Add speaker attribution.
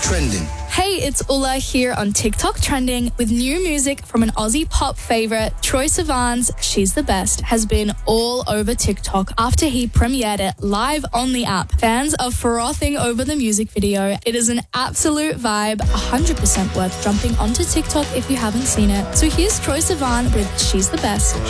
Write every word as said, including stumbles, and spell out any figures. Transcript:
Speaker 1: Trending.
Speaker 2: Hey, it's Ulla here on TikTok Trending with new music from an Aussie pop favourite. Troye Sivan's She's the Best has been all over TikTok after he premiered it live on the app. Fans are frothing over the music video. It is an absolute vibe, one hundred percent worth jumping onto TikTok if you haven't seen it. So here's Troye Sivan with She's the Best.